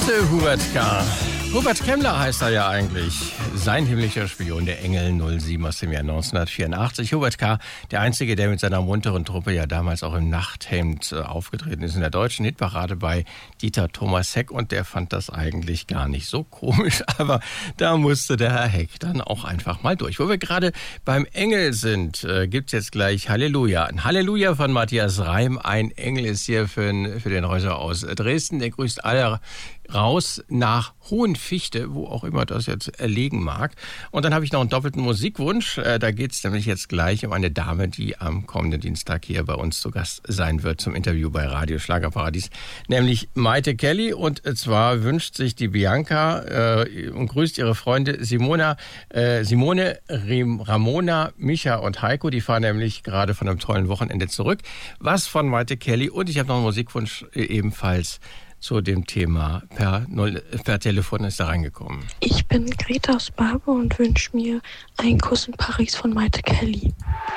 Heute Hubert K. Hubert Kemmler heißt er ja eigentlich. Sein himmlischer Spion, der Engel 07 aus dem Jahr 1984. Hubert K., der Einzige, der mit seiner munteren Truppe ja damals auch im Nachthemd aufgetreten ist in der deutschen Hitparade bei Dieter Thomas Heck. Und der fand das eigentlich gar nicht so komisch. Aber da musste der Herr Heck dann auch einfach mal durch. Wo wir gerade beim Engel sind, gibt's jetzt gleich Halleluja. Ein Halleluja von Matthias Reim. Ein Engel ist hier für den Häuser aus Dresden. Der grüßt alle raus nach Hohenfichte, wo auch immer das jetzt erlegen mag. Und dann habe ich noch einen doppelten Musikwunsch. Da geht es nämlich jetzt gleich um eine Dame, die am kommenden Dienstag hier bei uns zu Gast sein wird zum Interview bei Radio Schlagerparadies, nämlich Mayte Kelly. Und zwar wünscht sich die Bianca und grüßt ihre Freunde Simone, Ramona, Micha und Heiko. Die fahren nämlich gerade von einem tollen Wochenende zurück. Was von Mayte Kelly. Und ich habe noch einen Musikwunsch ebenfalls zu dem Thema per Telefon ist da reingekommen. Ich bin Greta aus Barbe und wünsche mir einen Kuss in Paris von Mayte Kelly.